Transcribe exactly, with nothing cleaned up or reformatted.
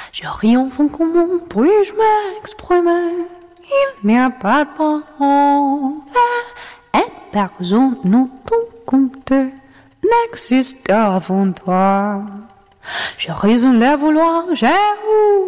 Je ris enfin comment puis-je m'exprimer? Il n'y a pas de parole. Et personne nous tout compter n'existe avant toi. Je raisonne les vouloir, j'ai